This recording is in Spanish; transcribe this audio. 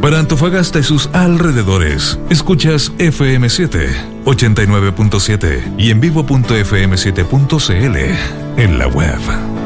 Para Antofagasta y sus alrededores, escuchas FM7, 89.7 y en vivo.fm7.cl en la web.